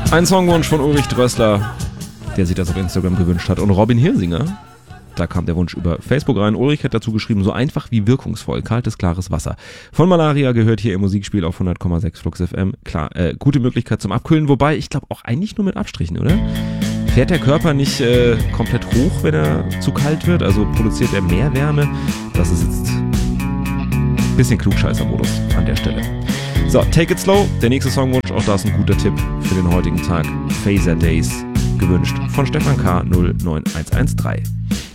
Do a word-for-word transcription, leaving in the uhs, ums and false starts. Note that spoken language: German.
Ein Songwunsch von Ulrich Drössler, der sich das auf Instagram gewünscht hat. Und Robin Hirsinger, da kam der Wunsch über Facebook rein. Ulrich hat dazu geschrieben, so einfach wie wirkungsvoll, kaltes, klares Wasser. Von Malaria gehört hier im Musikspiel auf hundert Komma sechs Flux F M. Klar, äh, gute Möglichkeit zum Abkühlen, wobei ich glaube auch eigentlich nur mit Abstrichen, oder? Fährt der Körper nicht äh, komplett hoch, wenn er zu kalt wird? Also produziert er mehr Wärme? Das ist jetzt ein bisschen Klugscheißer-Modus an der Stelle. So, Take It Slow, der nächste Songwunsch, auch das ein guter Tipp für den heutigen Tag. Phaser Days, gewünscht von Stefan K. null neun eins eins drei.